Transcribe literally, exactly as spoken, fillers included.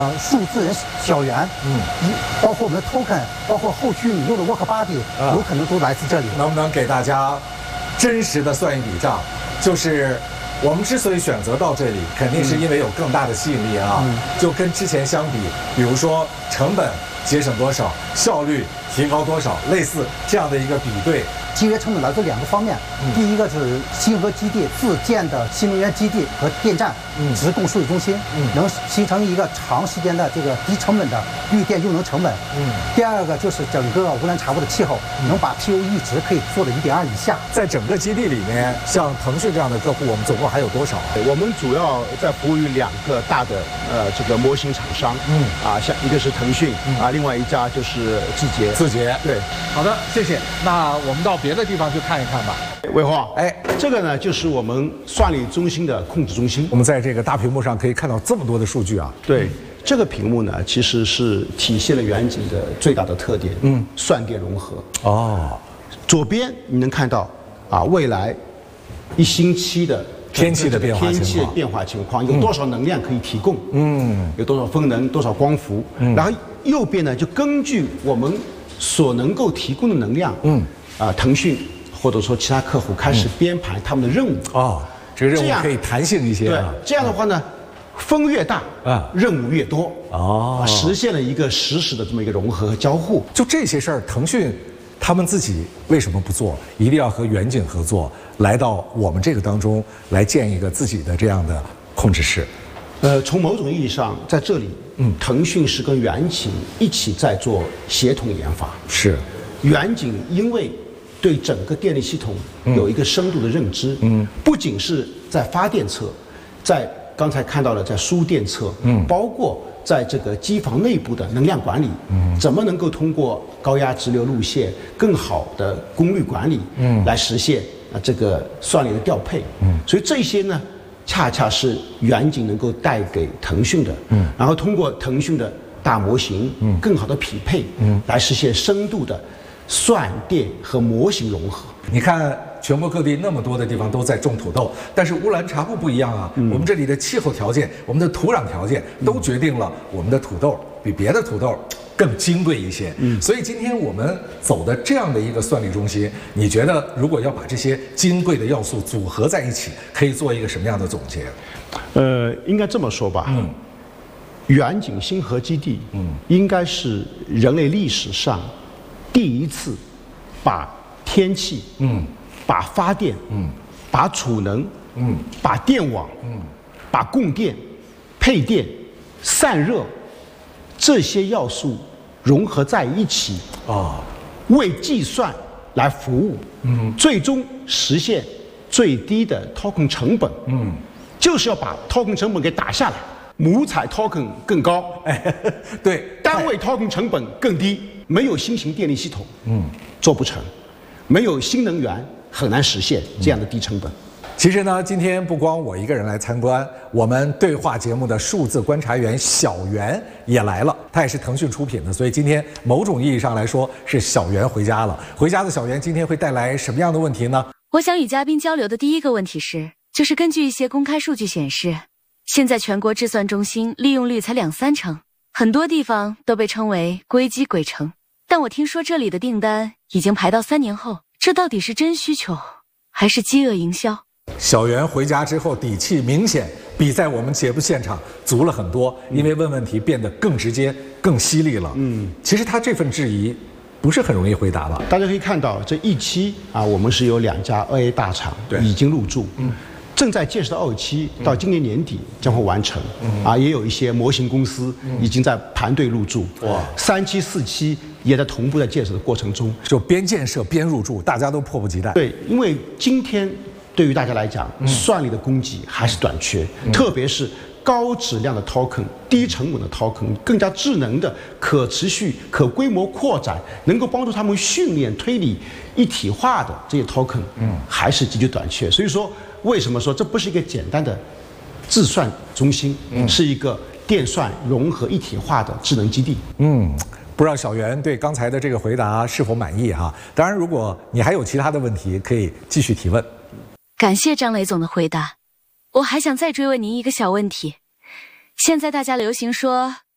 呃，数字人小圆，嗯，包括我们的 token， 包括后续你用的 work body，、啊、有可能都来自这里。 能不能给大家真实的算一笔账？就是我们之所以选择到这里，肯定是因为有更大的吸引力啊。嗯、就跟之前相比，比如说成本节省多少，效率提高多少，类似这样的一个比对。 节约成本来自两个方面，嗯、第一个是星河基地自建的新能源基地和电站，嗯，直供数据中心，嗯，能形成一个长时间的这个低成本的绿电用能成本，嗯。第二个就是整个乌兰察布的气候，嗯、能把 P U E 值可以做到一点二以下。 在整个基地里面，像腾讯这样的客户，我们总共还有多少？ 我们主要在服务于两个大的呃这个模型厂商，嗯，啊，像一个是腾讯，嗯、啊，另外一家就是字节。 字节， 对。 好的，谢谢。那我们到别的地方去看一看吧。 魏华，哎，这个呢就是我们算力中心的控制中心。 我们在这个大屏幕上可以看到这么多的数据啊。 对，这个屏幕呢其实是体现了远景的最大的特点，嗯，算电融合。哦，左边你能看到啊，未来一星期的天气的变化情况， 天气的变化情况有多少能量可以提供？嗯，有多少风能，多少光伏？嗯，然后右边呢就根据我们所能够提供的能量，嗯，啊，腾讯或者说其他客户开始编排他们的任务。 哦，这个任务可以弹性一些。 对，这样的话呢，风越大啊，任务越多。哦，实现了一个实时的这么一个融合和交互。 就这些事儿，腾讯他们自己为什么不做？一定要和远景合作，来到我们这个当中来建一个自己的这样的控制室。 呃，从某种意义上，在这里，嗯，腾讯是跟远景一起在做协同研发。 是， 远景因为对整个电力系统有一个深度的认知，嗯，不仅是在发电侧，在刚才看到了在输电侧，嗯，包括在这个机房内部的能量管理，嗯，怎么能够通过高压直流路线更好的功率管理，嗯，来实现啊这个算力的调配，嗯，所以这些呢，恰恰是远景能够带给腾讯的，嗯，然后通过腾讯的大模型，嗯，更好的匹配，嗯，来实现深度的算电和模型融合。 你看，全国各地那么多的地方都在种土豆，但是乌兰察布不一样啊。嗯、我们这里的气候条件、我们的土壤条件都决定了我们的土豆比别的土豆更金贵一些。嗯，所以今天我们走的这样的一个算力中心，你觉得如果要把这些金贵的要素组合在一起，可以做一个什么样的总结？ 呃，应该这么说吧。嗯，远景星河基地，嗯，应该是人类历史上第一次把天气，嗯，把发电，嗯，把储能，嗯，把电网，嗯，把供电、配电、散热这些要素融合在一起，啊，为计算来服务，嗯，最终实现最低的 token 成本，嗯，就是要把 token 成本给打下来，母采 token 更高，哎， 对， 单位 token 成本更低，没有新型电力系统，嗯，做不成。没有新能源很难实现这样的低成本。 其实呢，今天不光我一个人来参观，我们对话节目的数字观察员小袁也来了，他也是腾讯出品的，所以今天某种意义上来说是小袁回家了。回家的小袁今天会带来什么样的问题呢？ 我想与嘉宾交流的第一个问题是，就是根据一些公开数据显示，现在全国制算中心利用率才两三成，很多地方都被称为硅基鬼城。但我听说这里的订单已经排到三年后，这到底是真需求还是饥饿营销？ 小袁回家之后底气明显比在我们节目现场足了很多，因为问问题变得更直接更犀利了。嗯，其实他这份质疑不是很容易回答吧？ 大家可以看到这一期啊，我们是有两家 二 A 大厂已经入驻，嗯，正在建设的二期到今年年底将会完成，嗯、啊，也有一些模型公司已经在盘队入驻，哇，三期四期也在同步在建设的过程中， 就边建设边入驻，大家都迫不及待。 对，因为今天对于大家来讲，嗯、算力的供给还是短缺，嗯、特别是高质量的 token、低成本的 token、更加智能的、可持续、可规模扩展，能够帮助他们训练、推理一体化的这些 token， 嗯，还是极具短缺。所以说，为什么说这不是一个简单的自算中心，嗯、是一个电算融合一体化的智能基地？ 嗯。不知道小袁对刚才的这个回答是否满意哈？当然，如果你还有其他的问题，可以继续提问。 感谢张雷总的回答，我还想再追问您一个小问题。现在大家流行说